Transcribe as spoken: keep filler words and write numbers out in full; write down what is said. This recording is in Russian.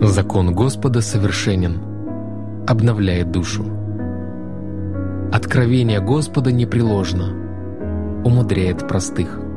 Закон Господа совершенен, обновляет душу. Откровение Господа непреложно, умудряет простых.